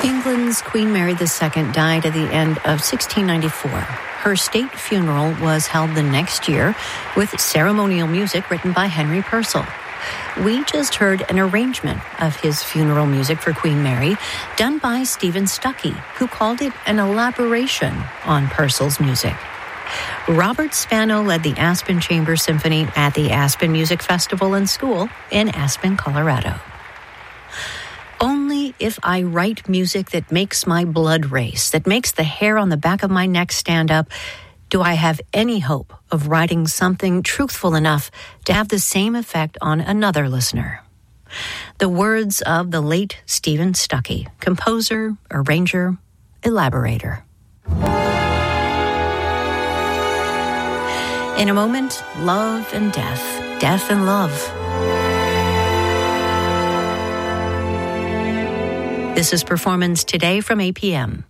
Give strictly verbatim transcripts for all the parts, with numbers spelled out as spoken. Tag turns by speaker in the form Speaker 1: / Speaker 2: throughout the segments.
Speaker 1: England's Queen Mary the Second died at the end of sixteen ninety-four. Her state funeral was held the next year with ceremonial music written by Henry Purcell. We just heard an arrangement of his funeral music for Queen Mary done by Stephen Stuckey, who called it an elaboration on Purcell's music. Robert Spano led the Aspen Chamber Symphony at the Aspen Music Festival and School in Aspen, Colorado. Only if I write music that makes my blood race, that makes the hair on the back of my neck stand up, do I have any hope of writing something truthful enough to have the same effect on another listener. The words of the late Stephen Stuckey, composer, arranger, elaborator. In a moment, love and death, death and love. This is Performance Today from A P M.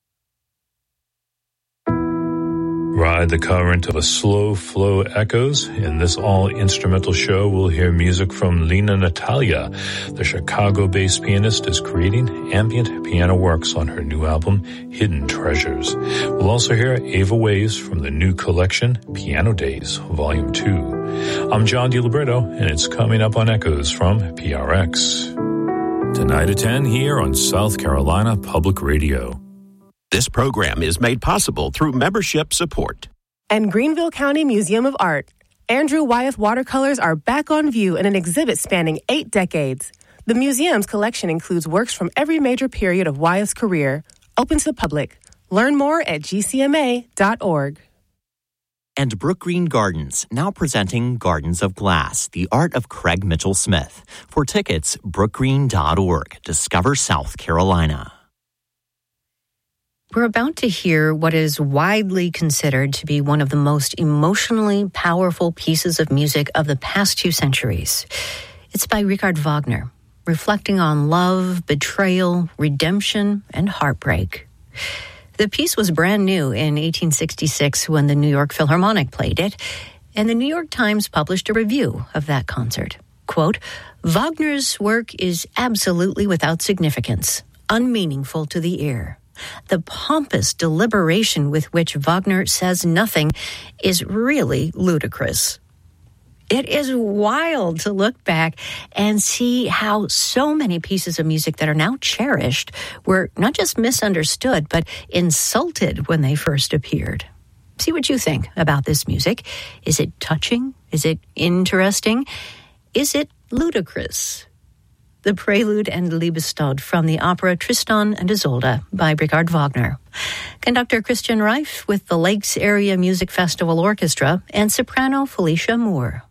Speaker 2: Ride the current of a slow flow echoes. In this all-instrumental show, we'll hear music from Lena Natalia. The Chicago-based pianist is creating ambient piano works on her new album, Hidden Treasures. We'll also hear Ava Waves from the new collection, Piano Days, Volume two. I'm John DiLibretto, and it's coming up on Echoes from P R X. Tonight at ten here on South Carolina Public Radio.
Speaker 3: This program is made possible through membership support.
Speaker 4: And Greenville County Museum of Art. Andrew Wyeth watercolors are back on view in an exhibit spanning eight decades. The museum's collection includes works from every major period of Wyeth's career, open to the public. Learn more at g c m a dot org.
Speaker 5: And Brookgreen Gardens, now presenting Gardens of Glass, the art of Craig Mitchell Smith. For tickets, brookgreen dot org. Discover South Carolina.
Speaker 1: We're about to hear what is widely considered to be one of the most emotionally powerful pieces of music of the past two centuries. It's by Richard Wagner, reflecting on love, betrayal, redemption, and heartbreak. The piece was brand new in eighteen sixty-six when the New York Philharmonic played it, and the New York Times published a review of that concert. Quote, Wagner's work is absolutely without significance, unmeaningful to the ear. The pompous deliberation with which Wagner says nothing is really ludicrous. It is wild to look back and see how so many pieces of music that are now cherished were not just misunderstood, but insulted when they first appeared. See what you think about this music. Is it touching? Is it interesting? Is it ludicrous? The Prelude and Liebestod from the opera Tristan and Isolde by Richard Wagner. Conductor Christian Reif with the Lakes Area Music Festival Orchestra and soprano Felicia Moore.